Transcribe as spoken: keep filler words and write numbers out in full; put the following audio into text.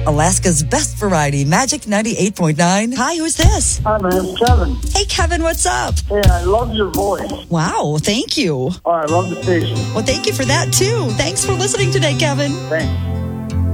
Alaska's best variety, Magic ninety-eight point nine. Hi, who's this? Hi, my name's Kevin. Hey, Kevin, what's up? Hey, I love your voice. Wow, thank you. Oh, I love the station. Well, thank you for that, too. Thanks for listening today, Kevin. Thanks.